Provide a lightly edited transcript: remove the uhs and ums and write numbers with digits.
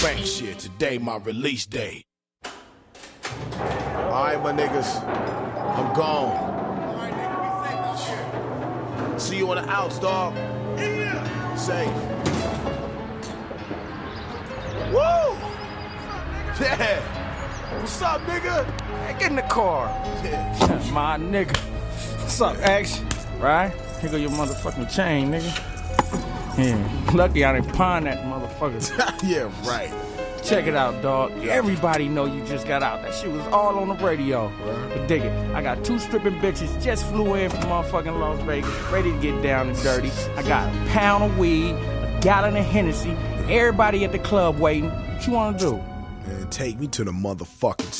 Frank shit. Today my release date. Alright, my niggas. I'm gone. Alright, nigga, be safe out here. See you on the outs, dog. Yeah. Safe. Woo! Yeah. What's up, nigga? Hey, get in the car. Yeah. My nigga. What's up, X? Right? Here go your motherfucking chain, nigga. Yeah. Lucky I didn't pawn that motherfucker. Yeah, right. Check it out, dog. Everybody know you just got out. That shit was all on the radio. But dig it. I got 2 stripping bitches just flew in from motherfucking Las Vegas, ready to get down and dirty. I got a pound of weed, a gallon of Hennessy, everybody at the club waiting. What you wanna do? Man, take me to the motherfucking